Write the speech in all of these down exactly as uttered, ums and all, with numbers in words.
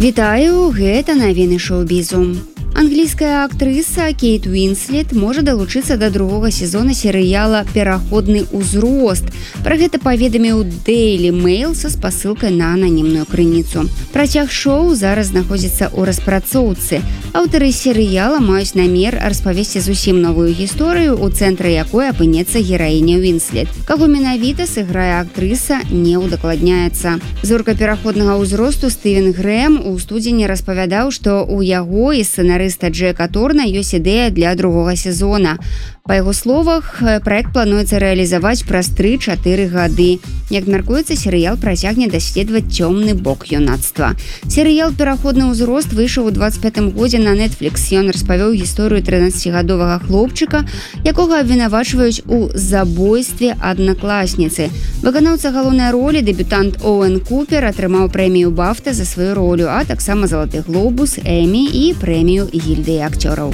Вітаю, гэта навіны шоу-бізу. Англійская актрыса Кейт Уінслет можа далучыцца да другога сезона серыяла «Пераходны ўзрост». Пра гэта паведаміў Daily Mail са спасылкай на ананімную крыніцу. Працяг шоу зараз знаходзіцца ў распрацоўцы. Аўтары серыяла маюць намер распавесці зусім новую гісторыю, у цэнтры якой апынецца гераіня Уінслет. Каго менавіта сыграе актрыса, не ўдакладняецца. Зорка пераходнага ўзросту Стывен Грэм у студзені распавядаў, што ў яго і сцэнарыста Джека Торна ёсць ідэя для другога сезона. Па яго словах, праект плануецца рэалізаваць праз тры-чатыры гады. Як мяркуецца, серыял працягне даследаваць цёмны бок юнацтва. Серыял «Пераходны ўзрост» выйшаў у дваццаць пятым годзе на Netflix. Ён распавёў гісторыю трынаццацігадовага хлопчыка, якога абвінавачваюць у забойстве аднакласніцы. Выканаўца галоўнай ролі, дэбютант Оуэн Купер, атрымаў прэмію Бафта за сваю ролю, а таксама залаты глобус, Эмі і прэмію гільдыі акцёраў.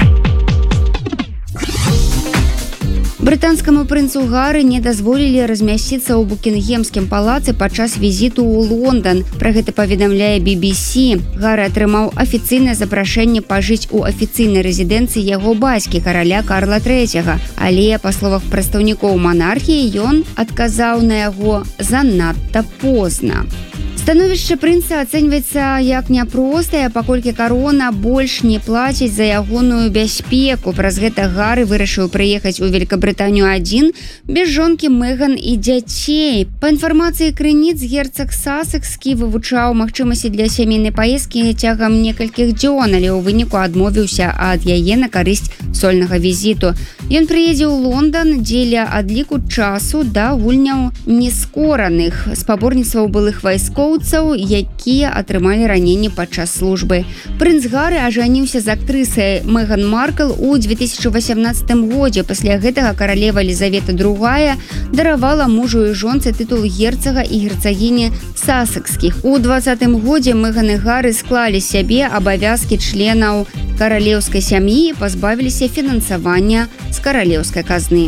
Брытанскаму прынцу Гары не дазволілі размясціцца ў Букінгемскім палацы падчас візіту ў Лондан. Пра гэта паведамляе би би сі. Гары атрымаў афіцыйнае запрашэнне пажыць у афіцыйнай рэзідэнцыі яго бацькі, караля Карла трэцяга. Але, па словах прадстаўнікоў манархіі, ён адказаў на яго занадта позна. Становішча прынца ацэньваецца як няпростае, паколькі карона больш не плаціць за ягоную бяспеку. Праз гэта Гары вырашыў прыехаць у Великабрытанію адзін, без жонкі Мэган і дзяцей. Па інфармацыі крыніц, герцаг Сасекскі вывучаў магчымасці для сямейнай паездкі цягам некалькіх дзён, але ў выніку адмовіўся ад яе на карысць сольнага візіту. Ён прыедзе ў Лондан дзеля адліку часу да гульняў нескораных, спаборніцтваў былых вайскоў, якія атрымалі раненні падчас службы. Прынц Гары ажаніўся з актрысай Мэган Маркл у две тысячы васямнаццатым годзе. Пасля гэтага каралева Елізавета другая даравала мужу і жонцы тытул герцага і герцагіні Сасекскіх. У двадцатым годзе Мэган і Гары склалі сябе абавязкі членаў каралеўскай сям'і і пазбавіліся фінансавання з каралеўскай казны.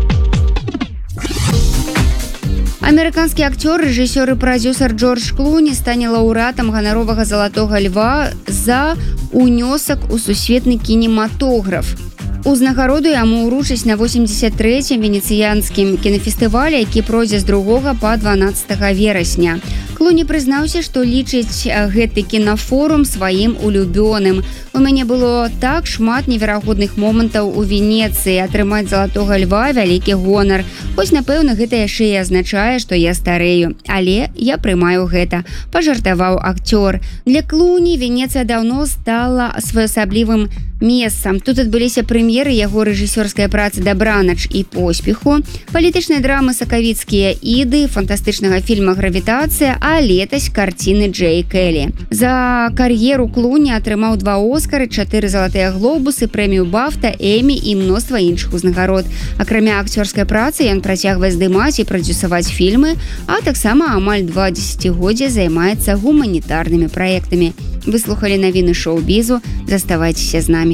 Амерыканскі акцёр, рэжысёр і прадзюсар Джордж Клуні стане лаўрэатам ганаровага залатога льва за ўнёсак у сусветны кінематограф. Узнагароду яму ўручаць на восемьдесят трэцім венецыянскім кінафестывале, які пройдзе з другога па дванаццатага верасня. Клуні прызнаўся, што лічыць гэты кінафорум сваім улюбёным. У мяне было так шмат неверагодных момантаў у Венецыі. Атрымаць залатога льва – вялікі гонар. Хоць, напэўна, гэта яшчэ і азначае, што я старэю. Але я прымаю гэта, пажартаваў акцёр. Для Клуні Венецыя даўно стала своеасаблівым месцам. Тут адбыліся прэм'еры яго рэжысёрскай працы «Дабранач» і «Поспеху», палітычнай драмы «Сакавіцкія іды», фантастычнага фільма «Гравітацыя», а летась карціны Джей Келлі. За кар'еру Клуні атрымаў два Оскары, чатыры залатыя глобусы, прэмію Бафта, Эмі і мноства іншых узнагарод. Акрамя акцёрскай працы ён працягвае здымаць і прадзюсаваць фільмы, а таксама амаль два дзесяцігоддзя займаецца гуманітарнымі праектамі. Вы слухалі навіны шоу-бізу. Заставайцеся з намі.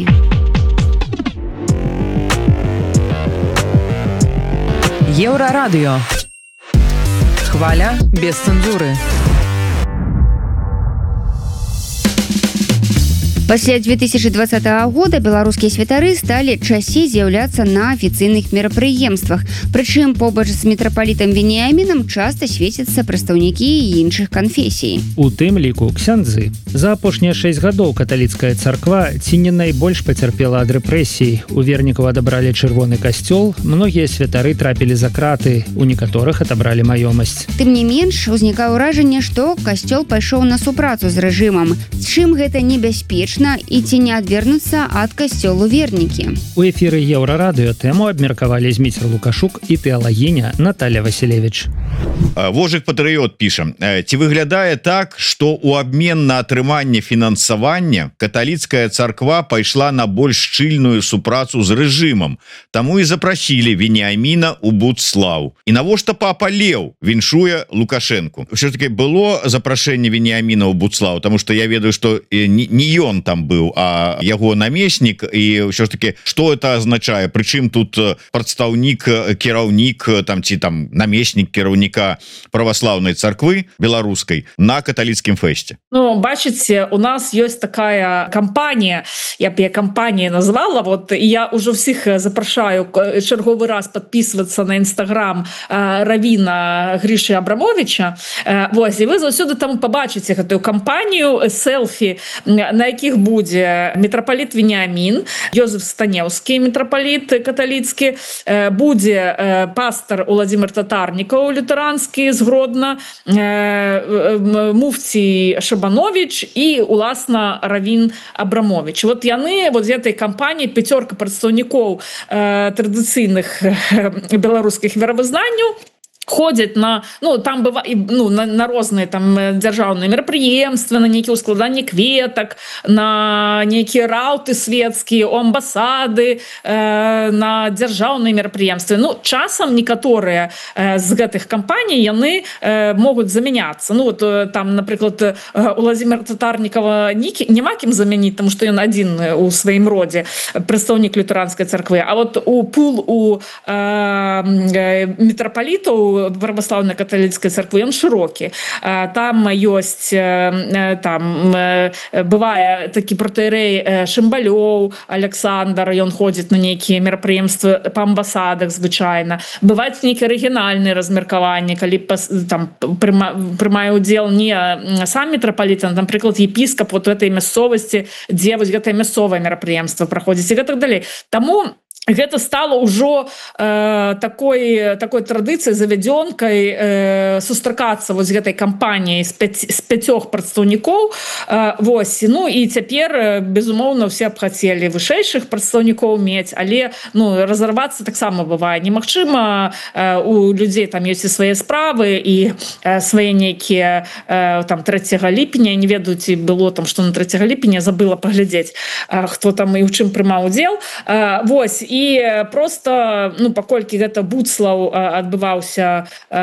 Еўрарадыё. Хваля без цэнзуры. Пасля две тысячи двадцатого года беларускія святары сталі часцей з'яўляцца на афіцыйных мерапрыемствах. Прычым побач з мітрапалітам Веніямінам часта свецяцца прадстаўнікі і іншых канфесій. У тым ліку ксяндзы. За апошнія шэсць гадоў каталіцкая царква ці не найбольш пацярпела ад рэпрэсій. У вернікаў адабралі чырвоны касцёл, многія святары трапілі за краты, у некаторых адабралі маёмасць. Тым не менш, узнікае ўражанне, што касцёл пайшоў на супрацу з рэжымам. З чым гэта небяспечна і ці не адвернуцца ад касцёлу вернікі. У эфіры Еўрарадыё тэму абмеркавалі Зміцер Лукашук і тэалагіня Наталья Васілевіч. Вожык Патрыёт піша: ці выглядае так, што ў абмен на атрыманне фінансавання каталіцкая царква пайшла на больш шчыльную супрацу з рэжымам, таму і запрасілі Веніяміна ў Буцслаў. І навошта папа Леў віншуе Лукашэнку? Все-таки было запрашэнне Веніяміна ў Буцслаў, таму што я ведаю, што не ён там быў, а яго намеснік, і ўсё ж таки что это азначае, прычым тут прадстаўнік, кіраўнік там ці там намеснік кіраўніка праваслаўнай царквы беларускай на каталіцкім фэсце. Ну бачыце, у нас ёсць такая кампанія, я б я кампанія назвала, вот і я ўжо всіх запрашаю чарговы раз подписываться на Instagram равіна Грышы Абрамовича. Вось, і вы заўсёды там побачыце гэтую кампанію селфі, на якіх будзе мітрапаліт Веніамін, Йозеф Станеўскі мітрапаліт каталіцкі, будзе пастор Уладзімир Татарнікаў лютеранскі з Гродна, муфцій Шабанович і уласна равін Абрамович. Вот яны вот з этой кампаніі пяцёрка прадстаўнікоў традыцыйных беларускіх веравызнанняў ходят на, ну, там быва, ну, на, на розныя там дзяржаўныя мерапрыемствы, на нейкія ўскладанні кветак, на нейкія раўты светскія, у амбасады, э, на дзяржаўныя мерапрыемствы. Ну, часам некаторыя э, з гэтых кампаній яны э, могуць замяняцца. Ну, вот там, напрыклад, Уладзіміра Татарнікава няма кім замяніць, тому што ён адзін у сваім родзе, прадстаўнік лютэранскай царквы. А вот у пул у э, мітрапалітаў праваслаўнай каталіцкай царквы ён шырокі. Там ёсць, там бывае такі протоірэй Шымбалёў Александр, ён ходзіць на нейкія мерапрыемствы па амбасадах звычайна. Бываюць нейкія арыгінальныя размеркаванні, калі там прымае ўдзел не сам мітрапаліт, а, напрыклад, епіскап вот этой мясцовасці, дзе вось гэтае мясцовае мерапрыемства праходзіць і гэтак далей. Таму гэта стало ўжо э, такой такой традыцыяй завядзёнкай э, сустракацца вот з гэтай кампаніяй з, пяць, з пяцёх прадстаўнікоў. Э, вось, ну і цяпер безумоўна все б хацелі вышэйшых прадстаўнікоў мець, але ну разарвацца таксама бывае немагчыма. Э, у людзей там ёсць і свае справы і э, свае нейкія э, там трэцяга ліпеня, не ведаю, ці было там што на трэцяга ліпеня, забыла паглядзець, э, хто там і ў чым прымаў удзел. Э, вось, і І просто, ну, паколькі гэта Буцлаў адбываўся,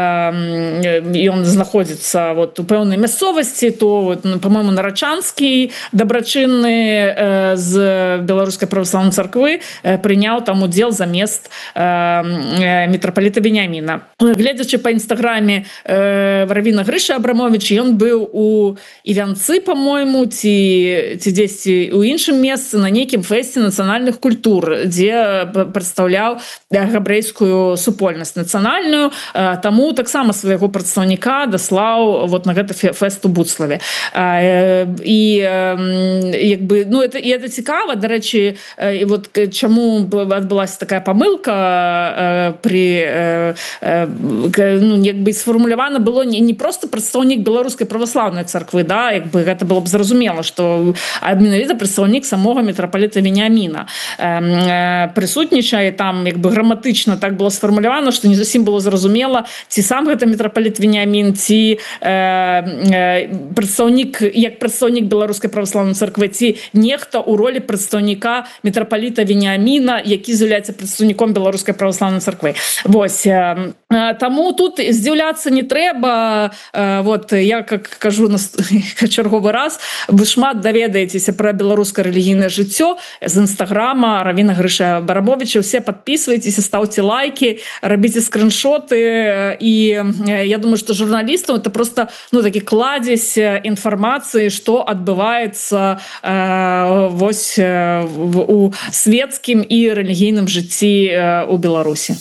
ён знаходзіцца вот у пэўнай мясцовасці, то, вот, ну, па-моему, Нарачанскі дабрачынны з беларускай праваслаўнай царквы прыняў там удзел замест мітрапаліта Веніаміна. Гледзячы па інстаграме равіна Грышы Абрамович, ён быў у Івянцы, па-моему, ці, ці дзесьці ў іншым месцы на нейкім фэсце нацыянальных культур, дзе прадстаўляў габрэйскую супольнасць нацыянальную, таму таксама свайго прадстаўніка даслаў вот на гэты фэст у Буцлаве. І як бы, ну, это, і это цікава, дарэчы, і вот чаму адбылася такая памылка при, ну, як бы сфармулявана было не, не просто прадстаўнік беларускай праваслаўнай царквы, да, як бы гэта было б зразумела, што менавіта прадстаўнік самога мітрапаліта Веніаміна прысутнічае, там як бы граматычна так было сфармулявана, што не зусім было зразумела, ці сам гэта мітрапаліт Веніамін, ці э, э, прадстаўнік, як прадстаўнік беларускай праваслаўнай царквы, ці нехта ў ролі прадстаўніка мітрапаліта Веніаміна, які з'яўляецца прадстаўніком беларускай праваслаўнай царквы. Вось. Э, таму тут здзіўляцца не трэба. Э, вот, я, как кажу на чарговы раз, вы шмат даведаецеся пра беларускае рэлігійнае жыццё з інстаграма равіна Грышы Абрамовича. Все подписывайтесь, ставьте лайки, робите скриншоты. И я думаю, что журналистам это просто, ну, таки кладезь информации, что отбывается э, вось, э, у светскім и религийным жыцці э, у Беларуси.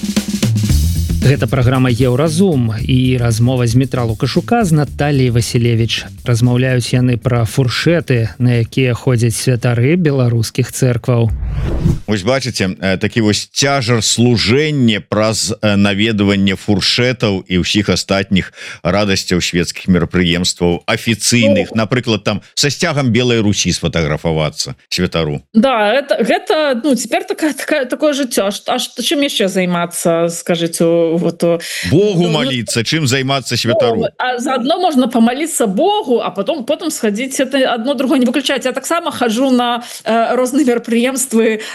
Гэта праграма Еўразум і размова з Дмітра Лукашука з Наталіяй Васілевіч. Размаўляюць яны пра фуршэты, на якія ходзяць святары беларускіх цэркваў. Вось бачыце, такі вось цяжар служэння праз наведванне фуршэтаў і ўсіх астатніх радасцяў свецкіх мерапрыемстваў афіцыйных, напрыклад, там са сцягам Белай Русі сфотаграфавацца святару. Да, это, гэта, ну, цяпер такая, такая, такое жыццё. А чым яшчэ займацца, скажыце, вот, Богу ну, молиться, чым займацца святару. Ну, а заодно можно помолиться Богу, а потом потом сходить, это одно другое не выключать. Я таксама хожу на э, розныя мерапрыемствы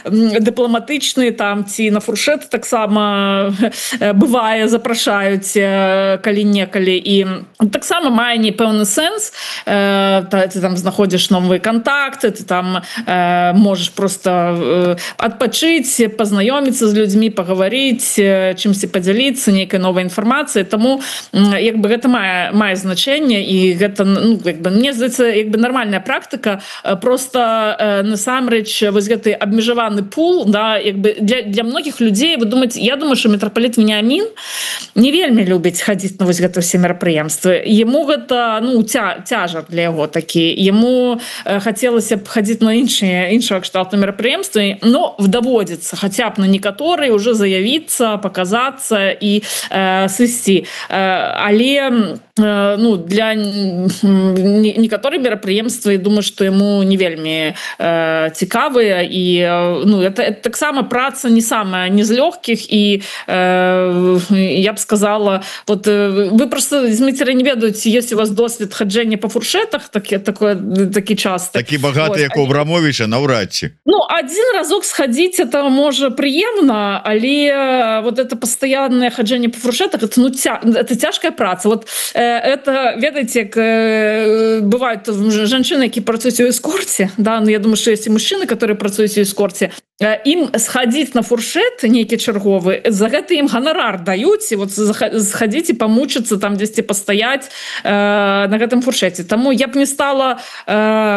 дыпламатычны там ці на фуршет таксама бывае запрашаюць калі-некалі і таксама мае не пэўны сэнс, ты там знаходзіш новыя кантакты, ты там можаш просто адпачыць, пазнаёміцца з людзьмі, пагаварыць, чымсьці падзяліцца нейкай новай інфармацыі, таму як бы гэта мае мае значэнне і гэта, ну, як бы мне здаецца, як бы нармальная практыка, просто насамрэч вось гэты абмежаваны пул, да, як бы для, для многіх людзей, вы думаеце, я думаю, што мітрапаліт Веніамін не вельмі любіць хадзіць на вось гэта ўсе мерапрыемствы. Яму гэта, ну, ця, цяжар для яго такі. Яму хацелася б хадзіць на іншыя іншага кшталту мерапрыемствы, но даводзіцца хаця б на некаторыя уже заявіцца, паказацца і э, сысці. Э, але э, ну, для некаторыя мерапрыемствы, думаю, што яму не вельмі э, цікавыя і ну, это, это таксама праца не самая не з лёгкіх і э, я б сказала, вот вы просто з Міцерай не ведаеце, ёсць у вас досвед хаджэння па фуршетах, такі, такое, такі часто. Такі багаты, як у Абрамовіча, наўрад ці. Ну, один разок сходить, это можа прыемна, але вот это постоянное хаджэнне па фуршетах, это, ну, тя, это тяжкая праца. Вот э, это, ведаеце, як э, бывают женщины, які працуюць у эскорте, да, ну, я думаю, что есть и мужчины, которые працуюць у эскорте, ім сходить на фуршет нейкі чарговы, за гэта ім ганарар даюць, і вот сходить і памучыцца там дзесьці пастаяць э, на гэтым фуршеце. Таму я б не стала э,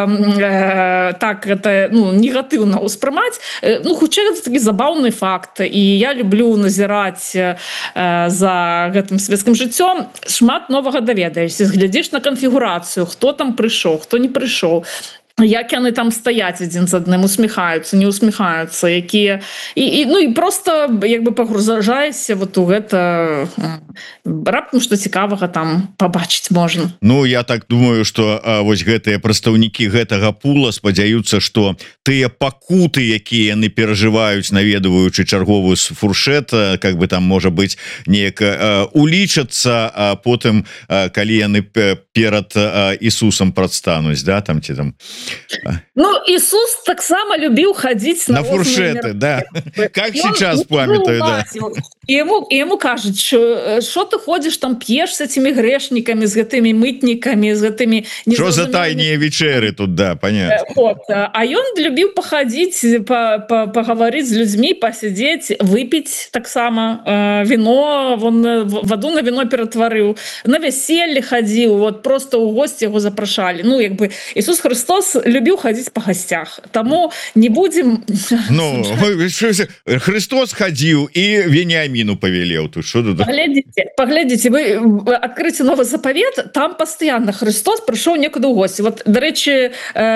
э, так это, ну, негатыўна ўспрымаць. Э, ну, хутчэй гэта такі забаўны факт, і я люблю назіраць э, за гэтым свецкім жыццём. Шмат новага даведаешся, глядзіш на канфігурацыю, хто там прыйшоў, хто не прыйшоў, як яны там стаяць адзін з адным, усміхаюцца, не усміхаюцца, якія і, і ну і просто як бы пагружаешся вот у гэта, раптам што цікавага там пабачыць можна. Ну, я так думаю, што а, вось гэтыя прадстаўнікі гэтага пула спадзяюцца, што тыя пакуты, якія яны перажываюць, наведваючы чарговы фуршет, как бы там можа быць неяк а, улічацца, а потым а, калі яны перад а, Ісусам прадстануць, да, там ці там. Ну, Иисус так само любил ходить на, на фуршеты, да. Как и сейчас он, памятаю, да. И ему, и ему кажут, что, что ты ходишь там, пьешь с этими грешниками, с этими мытниками, с этими... Что за тайные вечеры тут, да, понятно. Вот. А он любил походить, по, по, поговорить с людьми, посидеть, выпить так само э, вино, он воду на вино перетворил, на веселье ходил, вот просто у гости его запрошали. Ну, как бы Иисус Христос любіў хадзіць па гасцях, таму не будзем. Ну, Христос хадзіў і Веніаміну павелеў тут. Што тут? Паглядзіце, паглядзіце, вы адкрыце новы запавет, там пастаянна Христос прыйшоў некуды ў госці. Вот, дарэчы,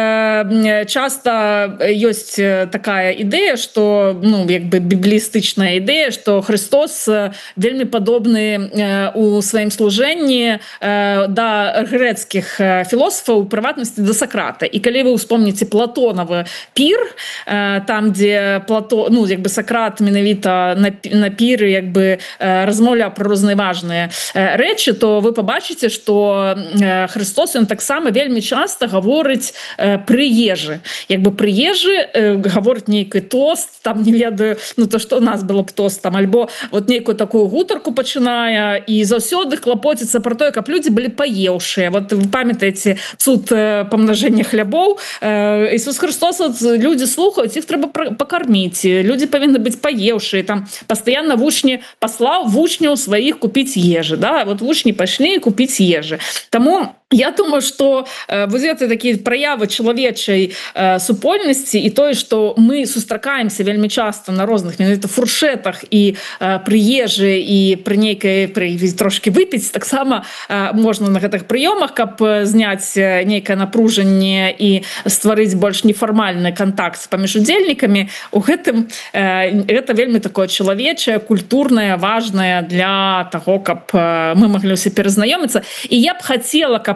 часта ёсць такая ідэя, што, ну, як бы біблістычная ідэя, што Христос вельмі падобны у сваім служэнні да грэцкіх філосафаў, у прыватнасці да Сократа. І калі вы успомніце Платонавы пір, там, дзе Плато, ну, як бы Сократ менавіта на, на піры як бы размаўляў пра розныя важныя рэчы, то вы пабачыце, што Христос, ён таксама вельмі часта гаворыць пры ежы. Як бы пры ежы гаворыць нейкі тост, там, не ведаю, ну, то, што у нас было б тостам, альбо вот нейкую такую гутарку пачынае, і заўсёды клапоціцца пра тое, каб людзі былі паеўшыя. Вот вы памятаеце цуд памнажэння хлябоў. Ісус Христос, людзі слухаюць, іх трэба пакарміць, людзі павінны быць паеўшыя, там пастаянна вучні паслаў вучняў сваіх купіць ежы, да? Вот вучні пайшлі купіць ежы. Таму я думаю, што э, вот гэта такія праявы чалавечай э, супольнасці і тое, што мы сустракаемся вельмі часта на розных менавіта фуршетах і э, пры ежы і пры нейкай пры трошки выпіць, таксама э, можна на гэтых прыёмах, каб зняць нейкае напружанне і стварыць больш нефармальны кантакт паміж удзельнікамі. У гэтым э, гэта вельмі такое чалавечае, культурнае, важнае для таго, каб э, мы маглі ўсе перазнаёміцца. І я б хацела, каб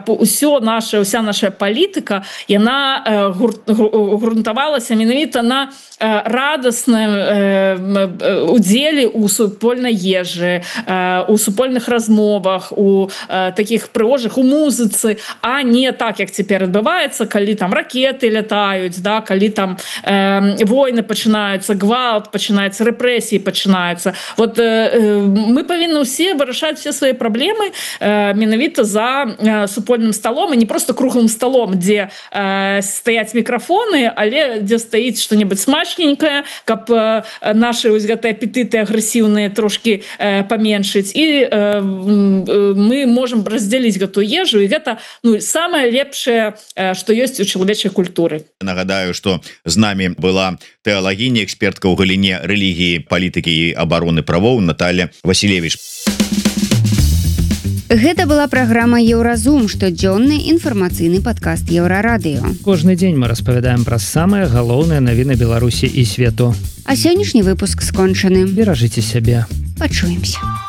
каб усё наша уся наша палітыка яна грунтавалася менавіта на радасным удзеле у супольнай ежы, у супольных размовах, у таких прыгожых, у музыцы, а не так, як цяпер адбываецца, калі там ракеты лятаюць, да, калі там э, войны пачынаюцца, гвалт пачынаецца, рэпрэсіі пачынаюцца. Вот э, мы павінны ўсе вырашаць все свае праблемы э, менавіта за э, супольным сталом, і не просто круглым сталом, дзе э, стаяць мікрафоны, але дзе стаіць што-небудзь смачненькае, каб э, нашы вось гэтыя апетыты агрэсіўныя трошки э, паменшыць, і э, мы можам раздзяліць гэтую ежу, і гэта ну, самае лепшае, што ёсць у чалавечай культуры. Нагадаю, што з намі была тэалагіня, экспертка ў галіне рэлігіі, палітыкі і абароны правоў Наталья Васілевіч. Гэта была праграма Еўразум, штодзённы інфармацыйны падкаст Еўрарадыё. Кожны дзень мы распавядаем пра самыя галоўныя навіны Беларусі і свету. А сённяшні выпуск скончаны. Беражыце сябе. Пачуемся.